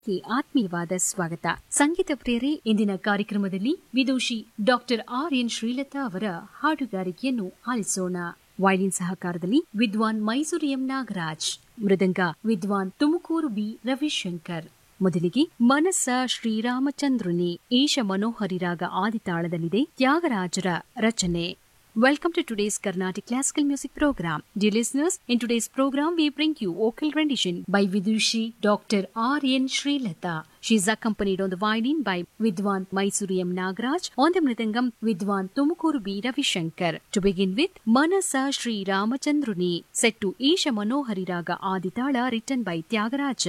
ಆತ್ಮೀಯವಾದ ಸ್ವಾಗತ. ಸಂಗೀತ ಪ್ರಿಯರೇ, ಇಂದಿನ ಕಾರ್ಯಕ್ರಮದಲ್ಲಿ ವಿದೂಷಿ ಡಾಕ್ಟರ್ ಆರ್.ಎನ್. ಶ್ರೀಲತಾ ಅವರ ಹಾಡುಗಾರಿಕೆಯನ್ನು ಆಲಿಸೋಣ. ವಯಲಿನ್ ಸಹಕಾರದಲ್ಲಿ ವಿದ್ವಾನ್ ಮೈಸೂರು ಎಂ. ನಾಗರಾಜ್, ಮೃದಂಗ ವಿದ್ವಾನ್ ತುಮಕೂರು ಬಿ. ರವಿಶಂಕರ್. ಮೊದಲಿಗೆ ಮನಸ್ಸ ಶ್ರೀರಾಮಚಂದ್ರುನಿ ಈಶ ಮನೋಹರಿ ರಾಗ ಆದಿತಾಳದಲ್ಲಿದೆ, ತ್ಯಾಗರಾಜರ ರಚನೆ. Welcome to today's Carnatic Classical Music Program. Dear listeners, in today's program we bring you vocal rendition by Vidushi Dr. R.N. Srilata. She is accompanied on the violin by Vidwan Mysuru M. Nagaraj, on the mridangam Vidwan Tumukuru B. Ravishankar. To begin with, Manasa Sri Ramachandruni, set to Isha Manohari Raga Aditala, written by Tyagaraja.